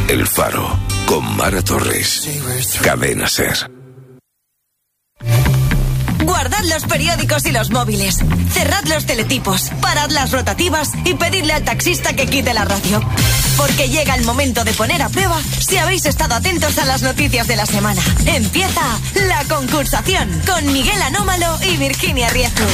El Faro, con Mara Torres. Cadena SER. Guardad los periódicos y los móviles. Cerrad los teletipos. Parad las rotativas y pedidle al taxista que quite la radio. Porque llega el momento de poner a prueba si habéis estado atentos a las noticias de la semana. Empieza la concursación con Miguel Anómalo y Virginia Riezu.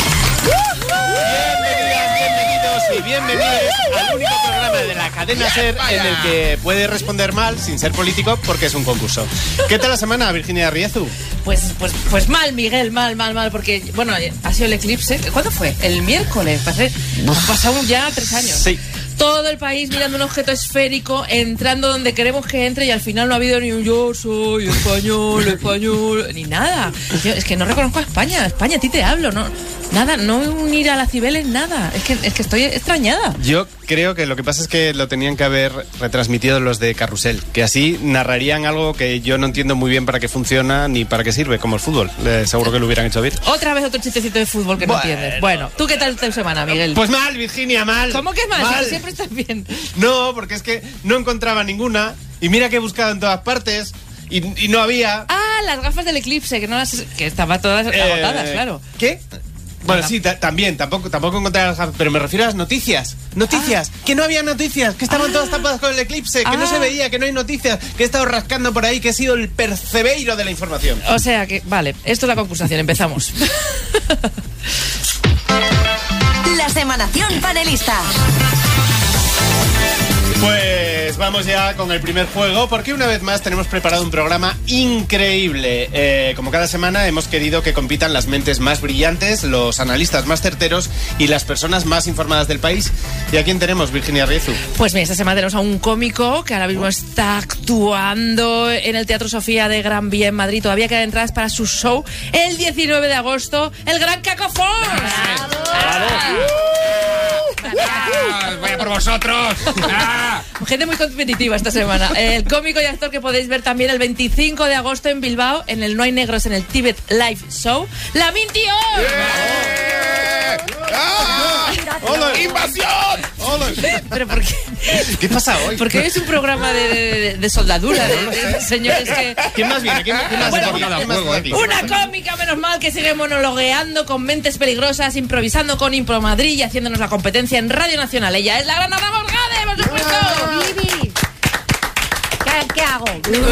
Bienvenidos y bienvenidos al único programa de la cadena SER en el que puede responder mal sin ser político porque es un concurso. ¿Qué tal la semana, Virginia Riezu? Pues mal, Miguel, mal, porque, bueno, ha sido el eclipse. ¿Cuándo fue? El miércoles. Han pasado ya 3 años. Sí. Todo el país mirando un objeto esférico, entrando donde queremos que entre y al final no ha habido ni un yo soy español, ni nada. Es que no reconozco a España. España, a ti te hablo, ¿no? Nada, no unir a las Cibeles, nada. Es que estoy extrañada. Yo creo que lo que pasa es que lo tenían que haber retransmitido los de Carrusel, que así narrarían algo que yo no entiendo muy bien para qué funciona ni para qué sirve, como el fútbol. Seguro que lo hubieran hecho bien. Otra vez otro chistecito de fútbol que no entiendes. Bueno, ¿tú qué tal tu semana, Miguel? Pues mal, Virginia, mal. ¿Cómo que mal? Mal. Siempre estás bien. No, porque es que no encontraba ninguna y mira que he buscado en todas partes y no había. Ah, las gafas del eclipse, que estaban todas agotadas, claro. ¿Qué? Bueno, sí, también, tampoco encontré las gafas, pero me refiero a las noticias. Noticias, que no había noticias, que estaban todas tapadas con el eclipse, que no se veía, que no hay noticias, que he estado rascando por ahí, que he sido el percebeiro de la información. O sea que, vale, esto es la concursación, empezamos. La semanación panelista. Pues vamos ya con el primer juego, porque una vez más tenemos preparado un programa increíble. Como cada semana hemos querido que compitan las mentes más brillantes, los analistas más certeros y las personas más informadas del país. ¿Y a quién tenemos, Virginia Riezu? Pues mira, esta semana tenemos a un cómico que ahora mismo está actuando en el Teatro Sofía de Gran Vía en Madrid. Todavía quedan entradas para su show el 19 de agosto, el Gran Cacofón. ¡Bravo! ¡Vaya por vosotros! Gente muy competitiva esta semana. El cómico y actor que podéis ver también el 25 de agosto en Bilbao, en el No hay negros, en el Tibet Live Show, Lamin Dior. ¡Invasión! ¿Pero por qué? ¿Qué pasa hoy? Porque hoy es un programa de soldadura, de señores que... ¿Quién más viene? ¿Quién más Bueno, viene? una cómica, menos mal, que sigue monologueando con mentes peligrosas, improvisando con Impro Madrid y haciéndonos la competencia en Radio Nacional. Ella es la gran Ada Morgade, por supuesto. Vivi. ¿Qué hago?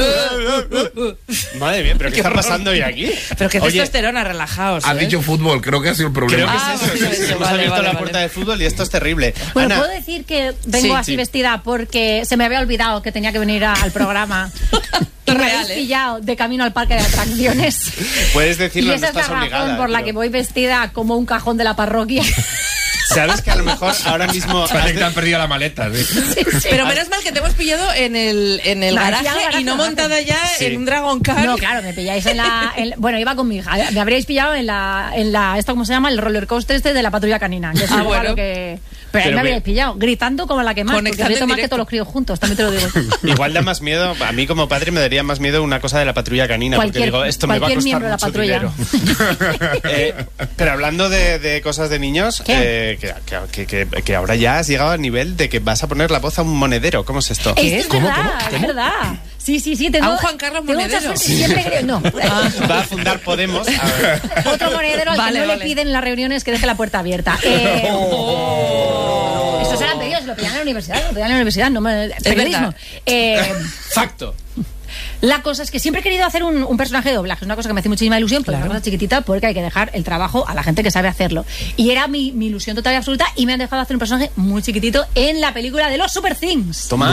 Madre mía, ¿pero qué está pasando hoy aquí? Pero que testosterona, relajaos. Has dicho fútbol, creo que ha sido el problema. Creo que es eso. Hemos abierto la puerta de fútbol y esto es terrible. Bueno, Ana, puedo decir que vengo así vestida porque se me había olvidado que tenía que venir al programa. Y me habéis pillado de camino al parque de atracciones. puedes decirlo, Y esa no es estás la razón obligada. por la que voy vestida como un cajón de la parroquia. Sabes que a lo mejor ahora mismo... Parece que te han perdido la maleta, ¿sí? Sí. Pero menos mal que te hemos pillado en el garaje y no montada ya en un Dragon Car. No, claro, me pilláis bueno, iba con mi hija. Me habríais pillado en la esto, ¿cómo se llama? El roller coaster este de la patrulla canina. Que es bueno. Pero ahí me habríais pillado, gritando como la que más, porque grito más que directo. todos los críos juntos, también te lo digo. Igual da más miedo, a mí como padre me daría más miedo una cosa de la patrulla canina, porque digo, esto me va a costar miembro de la mucho patrulla. dinero. Pero hablando de cosas de niños, que ahora ya has llegado al nivel de que vas a poner la voz a un monedero. ¿Cómo es esto? Esto es verdad, es verdad. Sí, tengo... ¿A un Juan Carlos Monedero? Siempre no. Va a fundar Podemos. Otro monedero al que no le piden en las reuniones que deje la puerta abierta. Esto se lo han pedido, se lo pedían en la universidad, no me... Periodismo. Facto. La cosa es que siempre he querido hacer un personaje de doblaje. Es una cosa que me hace muchísima ilusión, pero es una cosa chiquitita, porque hay que dejar el trabajo a la gente que sabe hacerlo. Y era mi ilusión total y absoluta, y me han dejado hacer un personaje muy chiquitito en la película de los Super Things. Toma.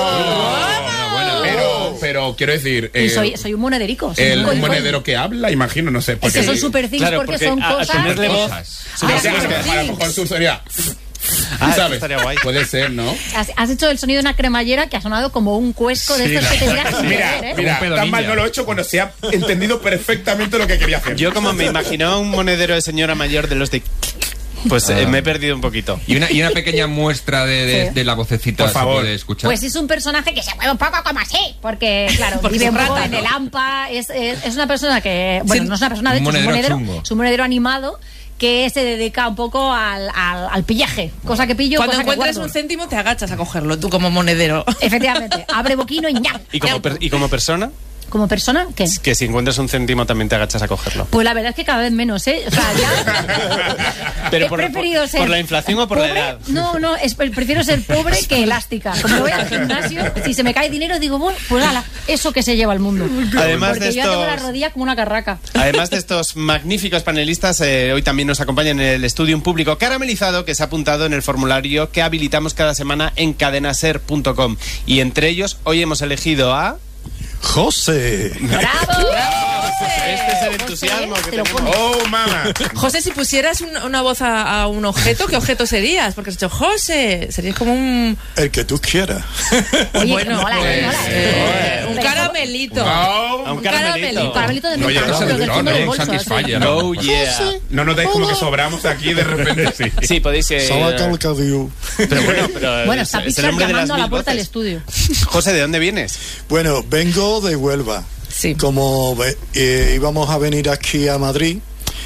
¡Vamos! Pero quiero decir... Y soy un monederico. Un monedero que habla, imagino, no sé. Es que son Super Things porque son cosas... tenerle voz... A lo mejor su sería... ¿Sabes? Estaría guay. Puede ser, ¿no? Has hecho el sonido de una cremallera que ha sonado como un cuesco de estos que te tiras sin querer, Mira, tan mal no lo he hecho cuando se ha entendido perfectamente lo que quería hacer. Yo como me imaginaba un monedero de señora mayor de los de... Pues me he perdido un poquito. Y una pequeña muestra de la vocecita, por favor, se puede escuchar. Pues es un personaje que se mueve un poco como así, porque claro, vive un poco en el AMPA, es una persona que, bueno, no es una persona, de hecho es un monedero animado que se dedica un poco al pillaje, cosa que pillo. Cuando cosa que encuentres guardo. un céntimo te agachas a cogerlo, tú como monedero. Efectivamente, abre boquino y ñam. ¿Y como persona? ¿Como persona? ¿Qué? Que si encuentras un céntimo también te agachas a cogerlo. Pues la verdad es que cada vez menos, ¿eh? O sea, ya... Pero he preferido ser por la inflación o por pobre. la edad. No, prefiero ser pobre que elástica. Como voy al gimnasio, si se me cae dinero, digo, bueno, pues ala, eso que se lleva al mundo. Además porque de yo ya tengo estos- la rodilla como una carraca. Además de estos magníficos panelistas, hoy también nos acompaña en el estudio un público caramelizado que se ha apuntado en el formulario que habilitamos cada semana en cadenaser.com. Y entre ellos, hoy hemos elegido a... José. ¡Bravo! Este es el entusiasmo que te lo tenemos. pones. ¡Oh, mamá! José, si pusieras una voz a un objeto, ¿qué objeto serías? Porque has dicho José, serías como un... El que tú quieras. Oye, bueno, mola, pues, mola. un caramelito. A un caramelito. Caramelito de No, ya menta, no se pero del no, fondo no, del un bolso. Satisfyer, así. ¿no? Oh, yeah. No notáis como que sobramos aquí de repente. Sí, podéis... Sabaca al Cadiu. Pero bueno, Bueno, está es el Pixar hombre de las llamando a la 1000 puerta del voces. estudio. José, ¿de dónde vienes? Bueno, vengo de Huelva. Sí. Como íbamos a venir aquí a Madrid,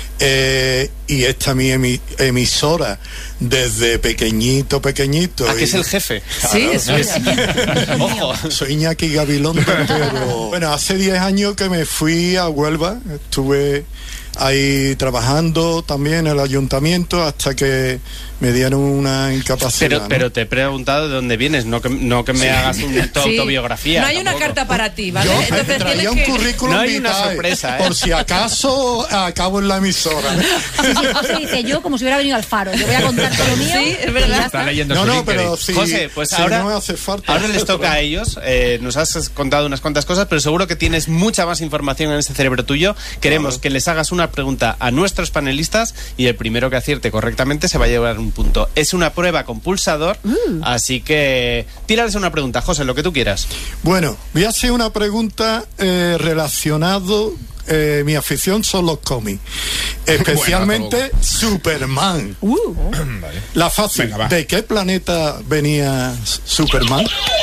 y esta mi emisora desde pequeñito. Aquí es el jefe. Sí, eso es. Ojo. Soy Iñaki Gabilondo, pero bueno, hace 10 años que me fui a Huelva, estuve ahí trabajando también en el ayuntamiento hasta que me dieron una incapacidad. Pero ¿no? te he preguntado de dónde vienes, no que me hagas tu Sí. autobiografía. No hay una tampoco. carta para ti, ¿vale? Yo Entonces traía tienes un que... currículum No hay una vitae, sorpresa, ¿eh? por si acaso acabo en la emisora. Sí, José dice yo como si hubiera venido al Faro. Yo voy a contar todo lo mío. Sí, es y verdad. ya Está está. leyendo No, su no, LinkedIn. pero si, José, pues si ahora, no me hace falta. ahora les toca a ellos. Nos has contado unas cuantas cosas, pero seguro que tienes mucha más información en ese cerebro tuyo. Queremos que les hagas una pregunta a nuestros panelistas y el primero que acierte correctamente se va a llevar un punto. Es una prueba con pulsador, así que tírales una pregunta, José, lo que tú quieras. Bueno, voy a hacer una pregunta relacionado. Mi afición son los cómics, especialmente Superman. La fácil. Venga, va. ¿De qué planeta venía Superman?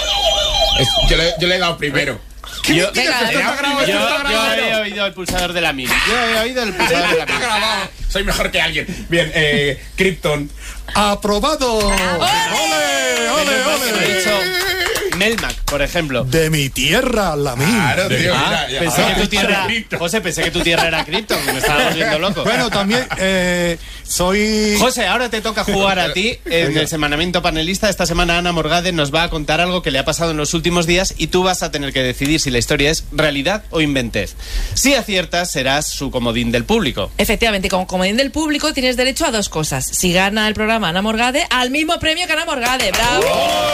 Yo le he dado primero. Yo, Venga, yo he oído el pulsador de la mil. Yo he oído el pulsador de la mil. Soy mejor que alguien. Bien, Krypton. ¡Aprobado! ¡Ole, ole, He ole! dicho Melmac, por ejemplo. De mi tierra, la mía. Claro, tío. Ah, mira, ya. pensé que tu tierra, Krypton. José, pensé que tu tierra era Krypton, me estaba volviendo loco. Bueno, también soy... José, ahora te toca jugar a ti en el semanamiento panelista. Esta semana Ana Morgade nos va a contar algo que le ha pasado en los últimos días y tú vas a tener que decidir si la historia es realidad o inventez. Si aciertas, serás su comodín del público. Efectivamente, como comodín del público tienes derecho a dos cosas. Si gana el programa Ana Morgade, al mismo premio que Ana Morgade. ¡Bravo!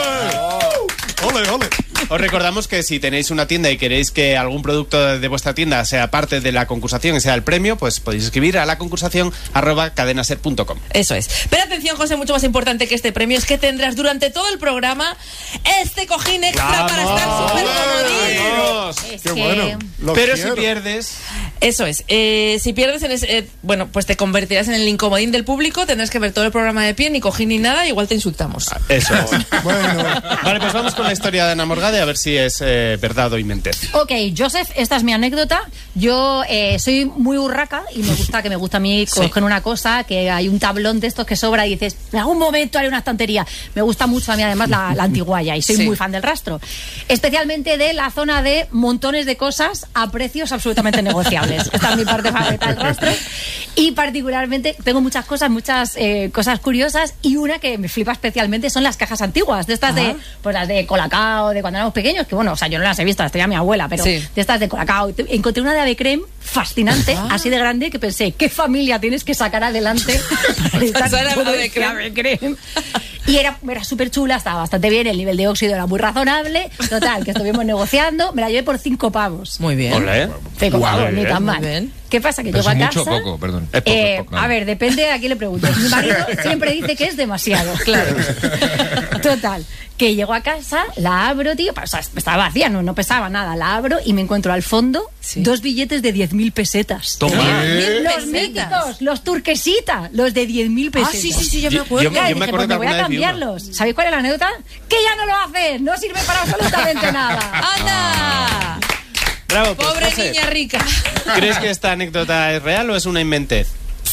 ¡Ole, ole! Os recordamos que si tenéis una tienda y queréis que algún producto de vuestra tienda sea parte de la concursación y sea el premio, pues podéis escribir a la concursación @cadenaser.com. Eso es. Pero atención, José, mucho más importante que este premio es que tendrás durante todo el programa este cojín extra para estar súper comodín. ¡Vamos! Es ¡Qué que- bueno! Lo Pero quiero. si pierdes... Eso es. Si pierdes en ese, bueno, pues te convertirás en el incomodín del público, tendrás que ver todo el programa de pie, ni cojín ni nada, igual te insultamos. Eso es. Bueno, Vale, pues vamos con la historia de Ana Morgade a ver si es verdad o inventez. Ok, Joseph, esta es mi anécdota. Yo soy muy urraca y me gusta a mí coger una cosa, que hay un tablón de estos que sobra y dices, en algún momento haré una estantería. Me gusta mucho a mí además la antiguaya y soy Sí. muy fan del rastro. Especialmente de la zona de montones de cosas a precios absolutamente negociables. Esta es mi parte favorita del rastro. Y particularmente tengo muchas cosas curiosas y una que me flipa especialmente son las cajas antiguas, de estas de, pues las de Colacao, de cuando éramos pequeños, que bueno, o sea, yo no las he visto, las tenía mi abuela, pero Sí. de estas de Colacao. Encontré una de Ave Creme fascinante, así de grande, que pensé, ¿qué familia tienes que sacar adelante para estar Pasar a todo Ave este Creme? Ave Creme? Y era súper chula, estaba bastante bien, el nivel de óxido era muy razonable. Total, que estuvimos negociando, me la llevé por 5 pavos. Muy bien. Olé. 5 pavos, ni bien. tan Muy mal. bien. ¿Qué pasa? Que Pero llego a es casa... mucho o poco, perdón. Es poco, es poco. A ver, depende a quién le preguntes. Mi marido siempre dice que es demasiado. Claro. Total, que llego a casa, la abro, tío, o sea, estaba vacía, no pesaba nada, la abro y me encuentro al fondo Sí. 2 billetes de 10.000 pesetas. Toma. Los pesetas. míticos, los turquesita, los de 10.000 Ah, pesetas. sí, yo me acuerdo. Yo Claro, me dije, acuerdo pues me que voy a alguna vez vi uno. cambiarlos. ¿Sabéis cuál es la anécdota? Que ya no lo haces, no sirve para absolutamente nada. ¡Anda! Bravo, pues, Pobre José, niña rica. ¿crees que esta anécdota es real o es una inventez?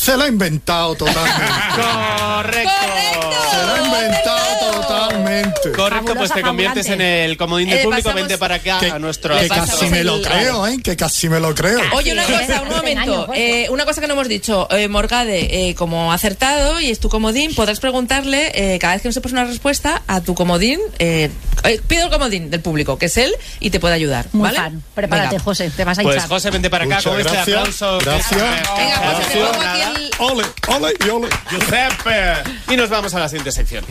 Se la ha inventado totalmente. ¡Correcto! Se la ha inventado totalmente. Correcto, pues te conviertes en el comodín del público. pasamos- Vente para acá a nuestro... Que pasamos casi me lo el- creo, que casi me lo creo. Oye, una cosa, un momento. Una cosa que no hemos dicho. Morgade, como ha acertado y es tu comodín, podrás preguntarle cada vez que no sepas una respuesta a tu comodín. Pido el comodín del público, que es él, y te puede ayudar. Muy ¿vale? fan. Prepárate, Venga. José, te vas a Pues hinchar. José, vente para acá Muchas con este gracias. aplauso. Gracias. Venga, José, te pongo aquí el... Ole, ole y ole. Giuseppe. Y nos vamos a la siguiente sección.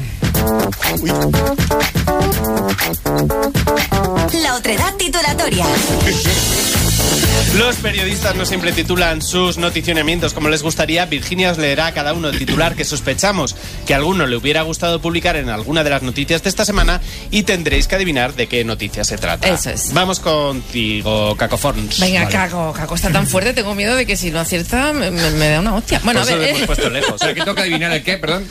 La otredad titulatoria. Los periodistas no siempre titulan sus noticionamientos como les gustaría. Virginia os leerá a cada uno el titular que sospechamos que a alguno le hubiera gustado publicar en alguna de las noticias de esta semana y tendréis que adivinar de qué noticia se trata. Eso es. Vamos contigo, Cacoforns. Venga, Vale. Caco está tan fuerte, tengo miedo de que si no acierta me da una hostia. Bueno, Por a eso ver. le hemos puesto lejos. O sea, que toca adivinar el qué, perdón.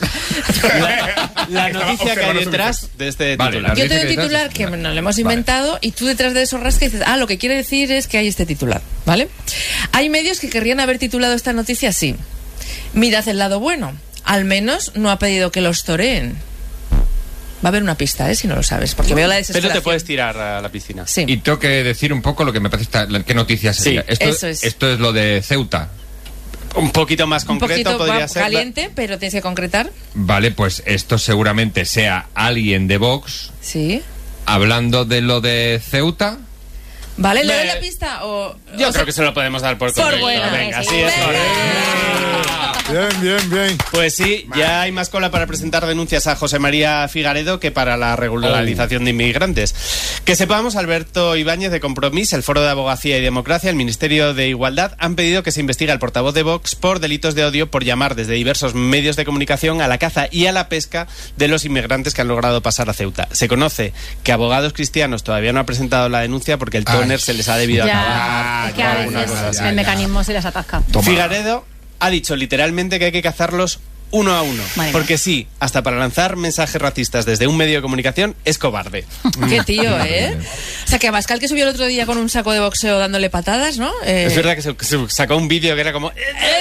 La noticia que hay detrás de este Vale, titular. la- Yo tengo un Dice que titular estás- que nos lo hemos Vale. inventado y tú detrás de eso rascas y dices, lo que quiere decir es que hay este titular, ¿vale? Hay medios que querrían haber titulado esta noticia así. Mirad el lado bueno. Al menos no ha pedido que los toreen. Va a haber una pista, si no lo sabes, porque veo la Pero desesperación. te puedes tirar a la piscina. Sí. Y tengo que decir un poco lo que me parece qué noticia sería. Sí, eso es. Esto es lo de Ceuta. Un poquito más Un concreto poquito podría va ser. caliente, pero tienes que concretar. Vale, pues esto seguramente sea alguien de Vox Sí. hablando de lo de Ceuta. ¿Vale? ¿Le doy Me- la pista? Yo creo que se lo podemos dar por correcto. buena. Venga, Sí. así es. Venga. correcto. Bien. Pues sí, ya hay más cola para presentar denuncias a José María Figaredo que para la regularización de inmigrantes. Que sepamos, Alberto Ibáñez de Compromís, el Foro de Abogacía y Democracia, el Ministerio de Igualdad han pedido que se investigue al portavoz de Vox por delitos de odio por llamar desde diversos medios de comunicación a la caza y a la pesca de los inmigrantes que han logrado pasar a Ceuta. Se conoce que Abogados Cristianos todavía no ha presentado la denuncia porque el tóner se les ha debido acabar. Es que a alguna veces cosa así. el mecanismo se les atasca. Figaredo ha dicho literalmente que hay que cazarlos uno a uno. Madre Porque mía. sí, hasta para lanzar mensajes racistas desde un medio de comunicación es cobarde. Qué tío, ¿eh? O sea, que Abascal, que subió el otro día con un saco de boxeo dándole patadas, ¿no? Es verdad que se sacó un vídeo que era como...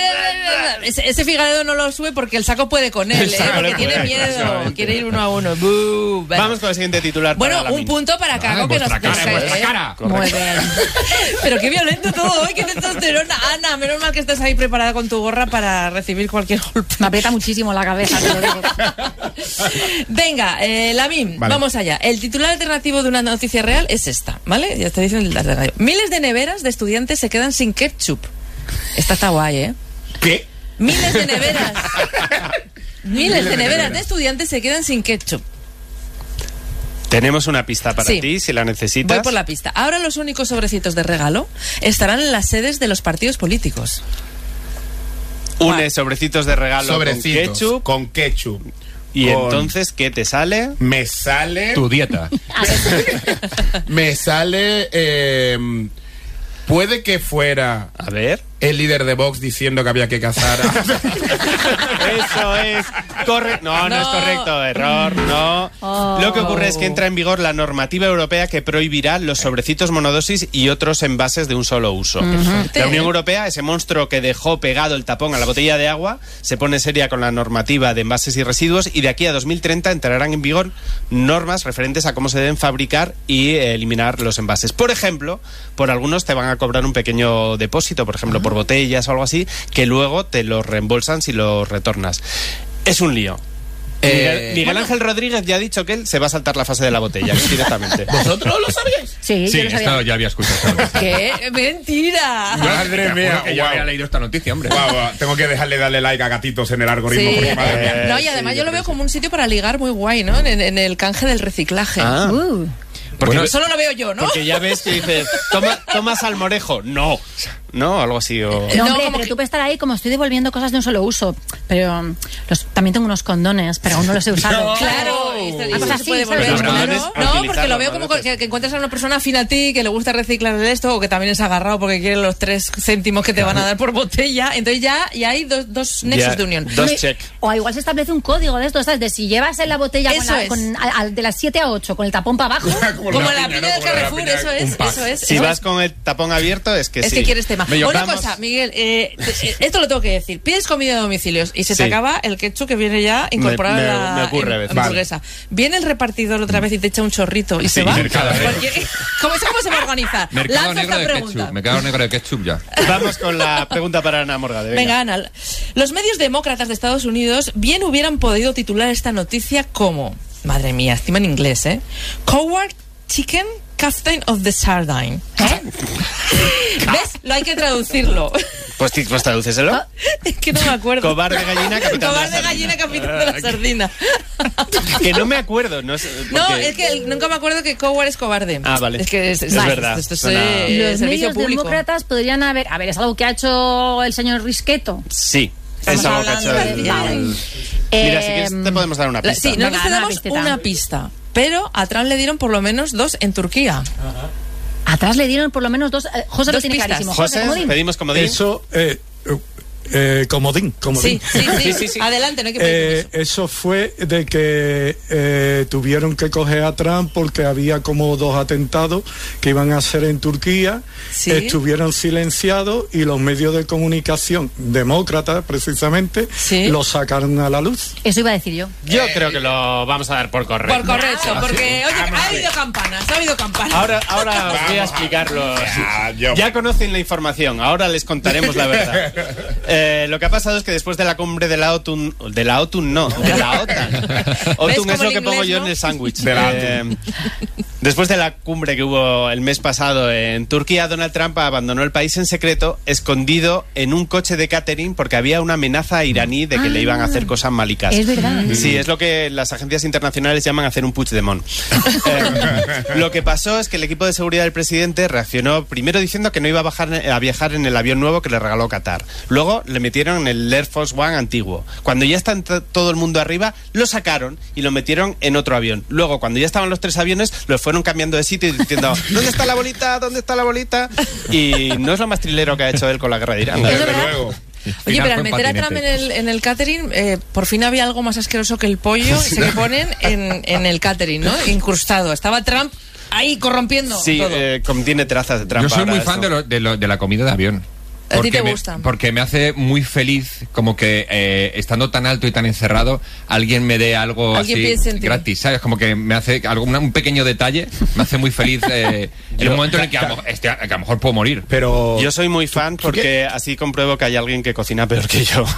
Ese Figaredo no lo sube porque el saco puede con él, El saco porque le tiene puede, miedo. exactamente. Quiere ir uno a uno. ¡Bú! Venga. Vamos con el siguiente titular. Bueno, para un Lamin. punto para Caco en que nos vuestra cara, en vuestra ¿eh? cara. Muy bien. Pero qué violento todo hoy, qué testosterona. Ana, menos mal que estás ahí preparada con tu gorra para recibir cualquier golpe. Me aprieta muchísimo la cabeza, te lo digo. Venga, Lamin, Vale. vamos allá. El titular alternativo de una noticia real es esta, ¿vale? Ya te dicen el alternativo. Miles de neveras de estudiantes se quedan sin ketchup. Esta está guay, ¿eh? ¿Qué? Miles de neveras. Miles de neveras de estudiantes se quedan sin ketchup. Tenemos una pista para Sí. ti, si la necesitas. Voy por la pista. Ahora los únicos sobrecitos de regalo estarán en las sedes de los partidos políticos. Une sobrecitos de regalo Sobrecitos. con ketchup. Con ketchup. Y Con- entonces, ¿qué te sale? Me sale. Tu dieta. Me sale. Puede que fuera A ver. el líder de Vox diciendo que había que cazar a... Eso es correcto. No, no es No. correcto. Error, no. Oh. Lo que ocurre es que entra en vigor la normativa europea que prohibirá los sobrecitos monodosis y otros envases de un solo uso. La Unión Europea, ese monstruo que dejó pegado el tapón a la botella de agua, se pone seria con la normativa de envases y residuos y de aquí a 2030 entrarán en vigor normas referentes a cómo se deben fabricar y eliminar los envases. Por ejemplo, por algunos te van a cobrar un pequeño depósito, por ejemplo, por botellas o algo así, que luego te los reembolsan si los retornas. Es un lío. Miguel Ángel Rodríguez ya ha dicho que él se va a saltar la fase de la botella directamente. ¿Vosotros lo sabíais? Sí, Sí, yo lo sabía. esto ya había escuchado. ¡Qué mentira! Madre mía, Que yo guau. había leído esta noticia, hombre. Guau, guau. Tengo que darle like a gatitos en el algoritmo Sí. porque madre mía. No, y además yo lo veo como un sitio para ligar muy guay, ¿no? En el canje del reciclaje. Ah, porque, Bueno, Solo lo veo yo, ¿no? porque ya ves que dices, toma salmorejo. No. No, algo así. O... No, No, hombre, como pero que- tú puedes estar ahí como estoy devolviendo cosas de un solo uso. Pero también tengo unos condones, pero aún no los he usado. Claro, y Una esto cosa se puede así, volver. ¿sabes? Pero Claro. puedes No, porque utilizarlo, lo veo ¿no? como que encuentras a una persona afín a ti que le gusta reciclar de esto o que también es agarrado porque quiere los 3 céntimos que te van a dar por botella. Entonces ya hay dos nexos Ya, de unión. dos check. O igual se establece un código de esto, ¿sabes? De si llevas en la botella Eso es. de las 7 a 8 con el tapón para abajo. Como la piña del Carrefour, eso es. Si vas con el tapón abierto es que Es sí. que quieres tema. Una cosa, Miguel, esto lo tengo que decir. Pides comida a domicilios y se te acaba el ketchup que viene ya incorporado a la hamburguesa. Viene el repartidor otra vez y te echa un chorrito y se va. ¿Cómo se va a organizar? Mercado negro de ketchup. Mercado negro de ketchup ya. Vamos con la pregunta para Ana Morgade. Venga, Ana. Los medios demócratas de Estados Unidos bien hubieran podido titular esta noticia como... Madre mía, encima en inglés, ¿eh? Coward Chicken Captain of the Sardine. ¿Ves? Lo hay que traducirlo. Pues tradúceselo. Es que no me acuerdo. Cobarde gallina, capitán capitán de la sardina. Que no me acuerdo. No, es que nunca me acuerdo que Coward es cobarde. Ah, vale. Es que es verdad. Los medios demócratas podrían haber... A ver, es algo que ha hecho el señor Risqueto. Sí. Es algo que ha hecho Mira, si quieres te podemos dar una pista. Sí, nosotros te damos una pista. Pero a Trump le dieron por lo menos 2 en Turquía. Atrás le dieron por lo menos 2. José lo tiene clarísimo. José, pedimos comodín. Eso, comodín. Sí. Adelante, no hay que pedir eso fue de que tuvieron que coger a Trump porque había como 2 atentados que iban a hacer en Turquía. ¿Sí? Estuvieron silenciados y los medios de comunicación demócratas, precisamente, lo sacaron a la luz. Eso iba a decir yo. Yo creo que lo vamos a dar por correcto. Por correcto, porque oye, ha habido campanas. Ahora os voy a explicarlo. Ya conocen la información, ahora les contaremos la verdad. Lo que ha pasado es que después de la cumbre de la OTAN. OTAN es lo que pongo yo en el sándwich. Después de la cumbre que hubo el mes pasado en Turquía, Donald Trump abandonó el país en secreto, escondido en un coche de catering, porque había una amenaza iraní de que le iban a hacer cosas malicas. Es verdad. Sí, es lo que las agencias internacionales llaman hacer un Puigdemont. Lo que pasó es que el equipo de seguridad del presidente reaccionó primero diciendo que no iba a viajar en el avión nuevo que le regaló Qatar. Luego le metieron en el Air Force One antiguo. Cuando ya está todo el mundo arriba, lo sacaron y lo metieron en otro avión. Luego, cuando ya estaban los 3 aviones, los fueron cambiando de sitio y diciendo ¿dónde está la bolita? ¿Dónde está la bolita? Y no es lo más trilero que ha hecho él con la guerra de Irán. Desde luego. Oye, pero al meter a Trump en el catering, por fin había algo más asqueroso que el pollo ese que ponen en el catering, ¿no? Incrustado. Estaba Trump ahí corrompiendo todo. Tiene trazas de Trump. Yo soy muy fan de la comida de avión. ¿A ti te gusta? Porque me hace muy feliz como que estando tan alto y tan encerrado alguien me dé algo así gratis, ¿sabes? Como que me hace un pequeño detalle, me hace muy feliz en un momento en el que a lo mejor puedo morir. Pero yo soy muy fan porque así compruebo que hay alguien que cocina peor que yo.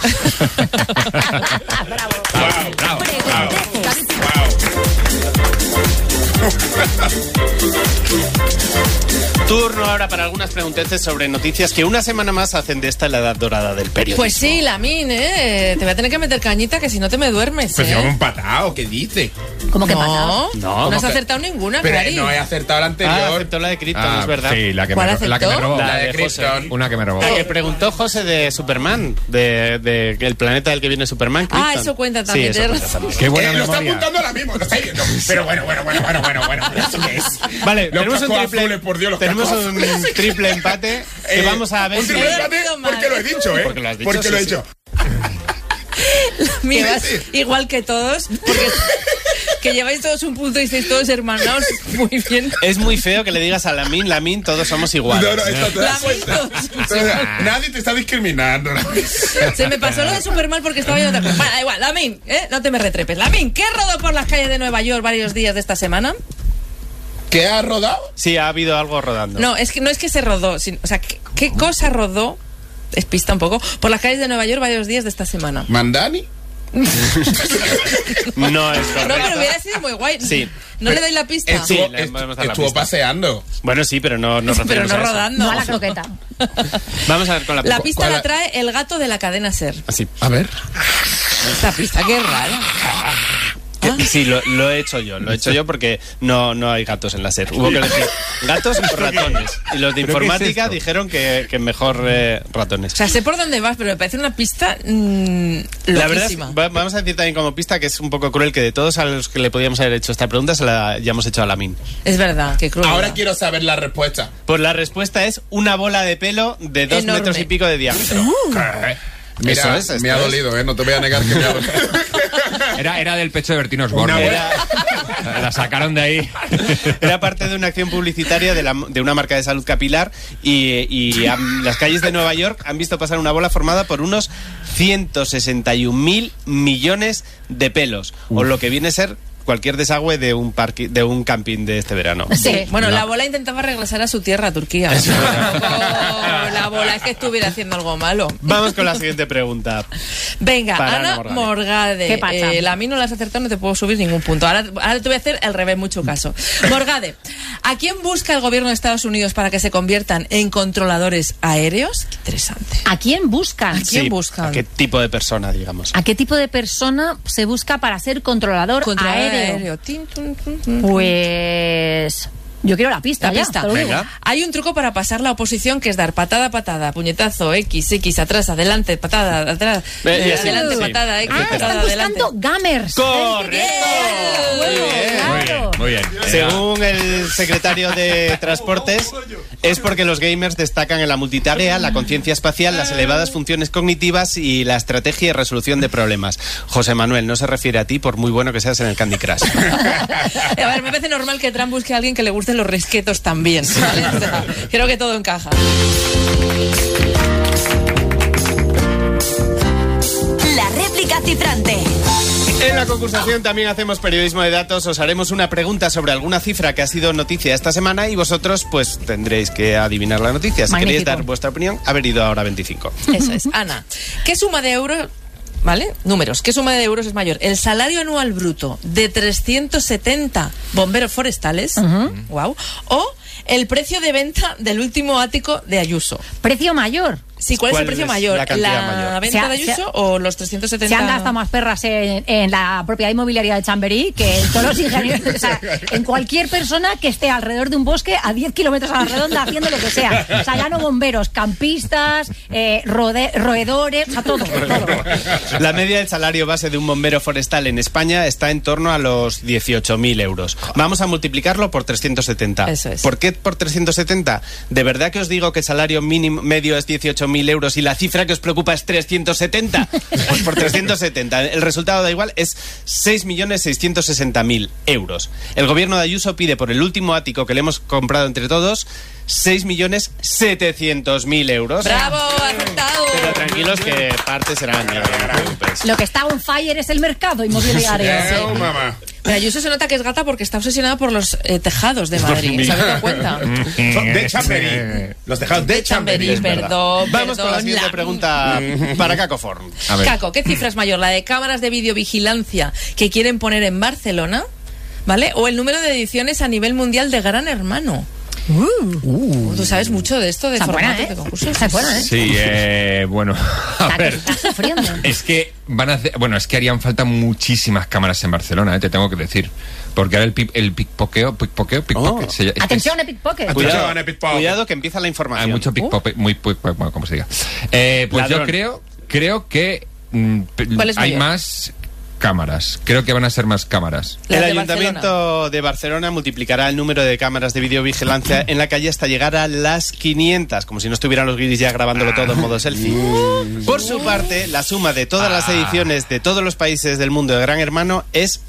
Bravo. Turno ahora para algunas pregunteces sobre noticias que una semana más hacen de esta la edad dorada del periodismo. Pues sí, Lamin, te voy a tener que meter cañita, que si no te me duermes. Pues lleva un patado, ¿qué dice? ¿Cómo que patado? No has acertado ninguna, pero Clary. No he acertado la anterior. Aceptó la de Krypton, es verdad. Sí, la que me robó. La de Krypton. Una que me robó. La que preguntó José de Superman, de el planeta del que viene Superman, Krypton. Eso cuenta también. Sí, eso cuenta también. Qué buena lo está memoria. apuntando ahora mismo, lo estáis viendo. Pero bueno. ¿Esto qué es? Vale, tenemos un triple, azules, por Dios, un triple empate que vamos a ver un triple empate porque lo he dicho, ¿eh? Porque lo has dicho. Porque lo he dicho. Mira, igual que todos, porque que lleváis todos un punto y estáis todos hermanados muy bien. Es muy feo que le digas a Lamin, todos somos iguales. Nadie te está discriminando. Se me pasó lo de Superman porque estaba yo... Bueno, da igual, Lamin, no te me retrepes. Lamin, ¿qué rodó por las calles de Nueva York varios días de esta semana? ¿Qué ha rodado? Sí, ha habido algo rodando. No es que se rodó, o sea, ¿qué cosa rodó? Es pista un poco. Por las calles de Nueva York varios días de esta semana. ¿Mandani? No es correcto. No, pero hubiera sido muy guay. Sí. ¿No le dais la pista? Estuvo paseando. Bueno, sí, pero no pero no rodando. No a la croqueta. Vamos a ver con la pista. La pista la trae el gato de la cadena SER. Así. A ver. Esta pista, qué rara. Sí, lo he hecho yo porque no hay gatos en la SER. Hubo que elegir gatos por ratones. Y los de informática dijeron que mejor ratones. O sea, sé por dónde vas, pero me parece una pista la verdad es, vamos a decir también como pista que es un poco cruel que de todos a los que le podíamos haber hecho esta pregunta se la hayamos hecho a Lamin. Es verdad, qué cruel. Ahora quiero saber la respuesta. Pues la respuesta es una bola de pelo de 2 metros y pico de diámetro. Mira, Eso es, me ha dolido, no te voy a negar que me ha dolido. Era del pecho de Bertín Osborne. La sacaron de ahí. Era parte de una acción publicitaria de una marca de salud capilar y las calles de Nueva York han visto pasar una bola formada por unos 161.000 millones de pelos, o lo que viene a ser cualquier desagüe de un camping de este verano. Sí, bueno, la bola intentaba regresar a su tierra, a Turquía. La bola es que estuviera haciendo algo malo. Vamos con la siguiente pregunta. Venga, Ana Morgade. ¿Qué pasa? La mí no la has acertado, no te puedo subir ningún punto. Ahora te voy a hacer el revés, mucho caso. Morgade, ¿a quién busca el gobierno de Estados Unidos para que se conviertan en controladores aéreos? Qué interesante. ¿A quién buscan? ¿A quién buscan? ¿A qué tipo de persona, digamos? ¿A qué tipo de persona se busca para ser controlador aéreo? Pues... yo quiero la pista. Hay un truco para pasar la oposición, que es dar patada, puñetazo, X, atrás, adelante, patada, atrás, adelante, patada, X, patada, están buscando gamers. ¡Correcto! Muy bien. Según el secretario de Transportes, es porque los gamers destacan en la multitarea, la conciencia espacial, las elevadas funciones cognitivas y la estrategia y resolución de problemas. José Manuel, no se refiere a ti por muy bueno que seas en el Candy Crush. A ver, me parece normal que Trump busque a alguien que le guste los resquetos también, ¿vale? O sea, creo que todo encaja. La réplica cifrante. En la concursación también hacemos periodismo de datos. Os haremos una pregunta sobre alguna cifra que ha sido noticia esta semana y vosotros pues tendréis que adivinar la noticia. Si queréis dar vuestra opinión, haber ido ahora 25. Eso es. Ana, ¿qué suma de euros... ¿Vale? Números. ¿Qué suma de euros es mayor? ¿El salario anual bruto de 370 bomberos forestales? Wow. ¿O el precio de venta del último ático de Ayuso? ¿Precio mayor? Sí, ¿cuál es el precio mayor? ¿La venta de Ayuso o los 370? Se han gastado más perras en la propiedad inmobiliaria de Chamberí que en todos los ingenieros. O sea, en cualquier persona que esté alrededor de un bosque a 10 kilómetros a la redonda haciendo lo que sea. O sea, ya no bomberos, campistas, roedores, o sea, todo. La media del salario base de un bombero forestal en España está en torno a los 18.000 euros. Vamos a multiplicarlo por 370. Eso es. ¿Por qué por 370? ¿De verdad que os digo que el salario mínimo medio es 18.000 euros y la cifra que os preocupa es 370? Pues por 370. El resultado da igual, es 6.660.000 euros. El gobierno de Ayuso pide por el último ático que le hemos comprado entre todos 6.700.000 euros. ¡Bravo! ¡Acertado! Pero tranquilos que parte serán. Lo que está on fire es el mercado inmobiliario. Mamá. Pero Ayuso se nota que es gata porque está obsesionada por los tejados de Madrid. ¿Se habéis dado cuenta? De Chamberí. Los tejados de Chamberí. Perdón. Vamos con la siguiente pregunta para Cacoform. Caco, ¿qué cifra es mayor? ¿La de cámaras de videovigilancia que quieren poner en Barcelona? ¿Vale? ¿O el número de ediciones a nivel mundial de Gran Hermano? Tú sabes mucho de esto, de formatos de concursos. Sí, bueno, a ver. Estás sufriendo. Es que es que harían falta muchísimas cámaras en Barcelona, te tengo que decir. Porque ahora el pickpocket. Atención, pickpocket. Cuidado que empieza la información. Hay mucho pickpocket, bueno, como se diga. Pues ladrón. Yo creo que hay más cámaras. Creo que van a ser más cámaras. El Ayuntamiento de Barcelona multiplicará el número de cámaras de videovigilancia en la calle hasta llegar a las 500, como si no estuvieran los guiris ya grabándolo todo en modo selfie. Por su parte, la suma de todas las ediciones de todos los países del mundo de Gran Hermano es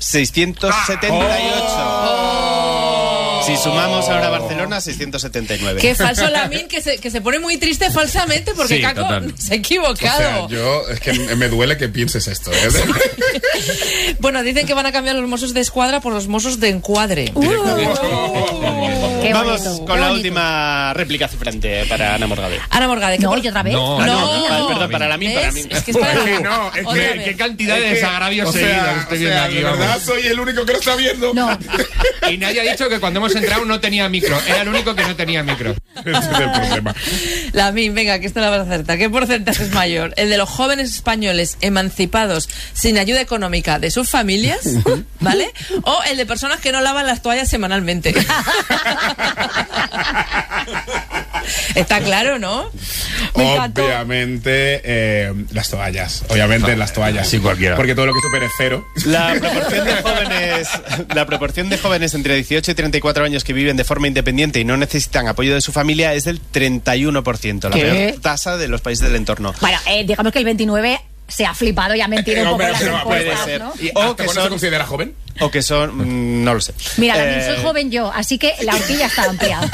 678. Si sumamos ahora a Barcelona, 679. Qué falso Lamin, que se pone muy triste falsamente porque sí, Caco se ha equivocado. O sea, es que me duele que pienses esto. Bueno, dicen que van a cambiar los mozos de escuadra por los mozos de encuadre. Vamos con la última réplica cifrante para Ana Morgade. Ana Morgade. No, ¿y otra vez? No. Perdón, para Lamin. Es que es para no, es que qué cantidad de desagravios seguidos estoy viendo aquí. De verdad, soy el único que lo está viendo. No. Y nadie ha dicho que cuando hemos entrado no tenía micro. Era el único que no tenía micro. Ese es el problema. Lamin, venga, que esto la vas a acertar. ¿Qué porcentaje es mayor? ¿El de los jóvenes españoles emancipados sin ayuda económica de sus familias? ¿Vale? ¿O el de personas que no lavan las toallas semanalmente? Está claro, ¿no? Obviamente, las toallas. Obviamente, las toallas. Sí, cualquiera. Porque todo lo que supere cero. La proporción de jóvenes entre 18 y 34 años que viven de forma independiente y no necesitan apoyo de su familia es del 31%, la peor tasa de los países del entorno. Bueno, digamos que el 29 se ha flipado y ha mentido un poco las puede ser. ¿no? ¿O que se considera joven? O que son... no lo sé. Mira, también soy joven yo, así que la horquilla está ampliada.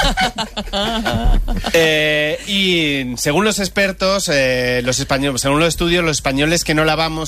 Y según los expertos, los españoles, según los estudios, los españoles que no lavan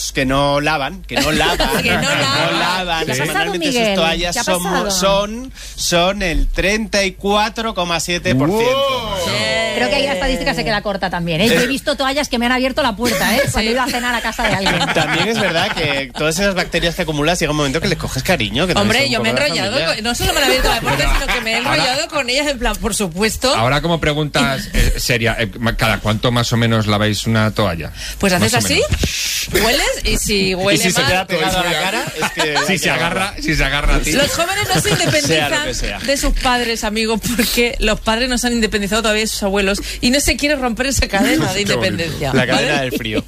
semanalmente sus toallas son el 34,7%. Wow. Creo que ahí la estadística se queda corta también. Yo he visto toallas que me han abierto la puerta, cuando iba a cenar a casa de alguien. También es verdad que todas esas bacterias que acumulas llega un momento que les coges cariño. Que hombre, yo me he enrollado, no solo me han abierto la puerta, sino que me he enrollado con ellas, en plan, por supuesto. Ahora, como preguntas seria, ¿cada cuánto más o menos laváis una toalla? Pues haces así, hueles, y si huele y si mal, se queda pegado a la cara, es que... si se agarra a ti. Los jóvenes no se independizan de sus padres, amigos, porque los padres no se han independizado todavía de sus abuelos y no se quiere romper esa cadena de independencia. La cadena del frío.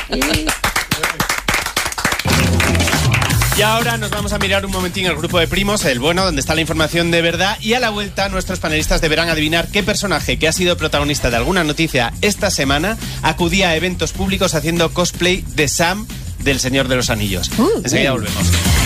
Y ahora nos vamos a mirar un momentín el grupo de primos, el bueno, donde está la información de verdad, y a la vuelta nuestros panelistas deberán adivinar qué personaje que ha sido protagonista de alguna noticia esta semana acudía a eventos públicos haciendo cosplay de Sam del Señor de los Anillos. Enseguida volvemos.